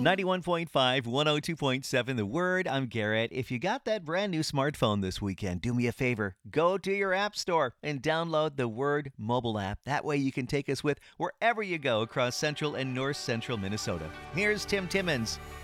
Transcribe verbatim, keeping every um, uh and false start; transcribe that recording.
ninety-one point five, one oh two point seven, The Word. I'm Garrett. If you got that brand new smartphone this weekend, do me a favor. Go to your app store and download the Word mobile app. That way you can take us with wherever you go across central and north central Minnesota. Here's Tim Timmons.